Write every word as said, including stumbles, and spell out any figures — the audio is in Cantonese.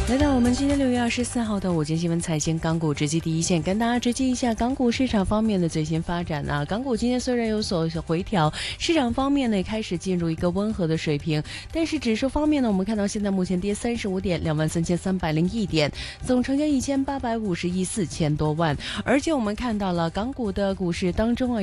来到我们今天六月二十四号的午间新闻财经港股直击第一线，跟大家直击一下港股市场方面的最新发展啊。港股今天虽然有所回调，市场方面呢也开始进入一个温和的水平，但是指数方面呢，我们看到现在目前跌三十五点，两万三千三百零一点，总成交一千八百五十亿四千多万。而且我们看到了港股的股市当中啊。